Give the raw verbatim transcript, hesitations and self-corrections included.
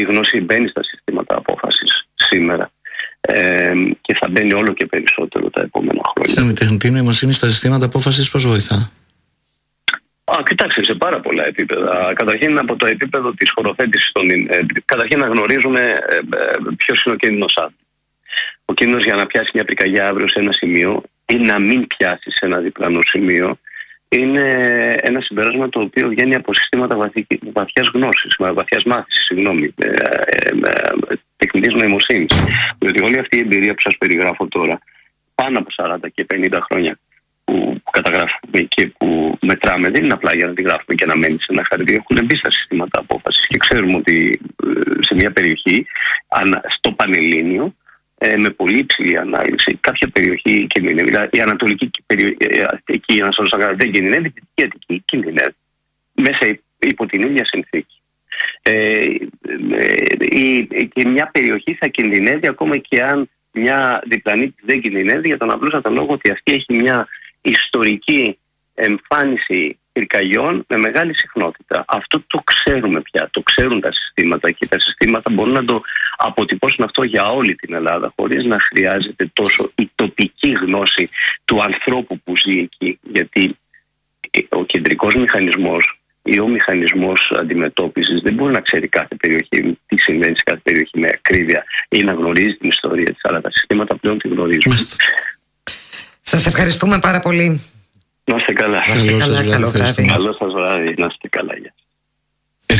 η γνώση μπαίνει στα συστήματα απόφασης σήμερα ε, και θα μπαίνει όλο και περισσότερο τα επόμενα χρόνια. Στην τεχνητή νοημοσύνη στα συστήματα απόφασης πώς βοηθά? Α, κοιτάξτε, σε πάρα πολλά επίπεδα. Καταρχήν από το επίπεδο της χωροθέτησης των, ε, καταρχήν να γνωρίζουμε ε, ε, ποιος είναι ο κίνδυνος αύριο. Ο κίνδυνος για να πιάσει μια πυρκαγιά αύριο σε ένα σημείο ή να μην πιάσει σε ένα διπλανό σημείο είναι ένα συμπέρασμα το οποίο βγαίνει από συστήματα βαθύ, βαθιάς γνώσης, βαθιάς μάθησης, συγγνώμη, ε, ε, ε, τεχνητής νοημοσύνης. Διότι όλη αυτή η εμπειρία που σας περιγράφω τώρα, πάνω από σαράντα και πενήντα χρόνια που καταγράφουμε και που μετράμε, δεν είναι απλά για να τη γράφουμε και να μένει σε ένα χαρτί. Έχουν μπει στα συστήματα απόφασης και ξέρουμε ότι σε μια περιοχή, στο Πανελλήνιο, με πολύ υψηλή ανάλυση, κάποια περιοχή κινδυνεύει. Δηλαδή η ανατολική περιοχή, εκεί ένα σώμα δεν κινδυνεύει, η δυτική Αττική κινδυνεύει. Μέσα υπό την ίδια συνθήκη. Ε, ε, και μια περιοχή θα κινδυνεύει ακόμα και αν μια διπλανή δεν κινδυνεύει, για τον απλούστατο λόγο ότι αυτή έχει μια ιστορική εμφάνιση πυρκαγιών με μεγάλη συχνότητα. Αυτό το ξέρουμε πια, το ξέρουν τα συστήματα και τα συστήματα μπορούν να το αποτυπώσουν αυτό για όλη την Ελλάδα χωρίς να χρειάζεται τόσο η τοπική γνώση του ανθρώπου που ζει εκεί, γιατί ο κεντρικός μηχανισμός ή ο μηχανισμός αντιμετώπισης δεν μπορεί να ξέρει κάθε περιοχή τι συμβαίνει σε κάθε περιοχή με ακρίβεια ή να γνωρίζει την ιστορία της, αλλά τα συστήματα πλέον τη γνωρίζουν. Σας ευχαριστούμε πάρα πολύ. Να είστε καλά. Να είστε καλά, καλό βράδυ. Καλό σας βράδυ, να είστε καλά.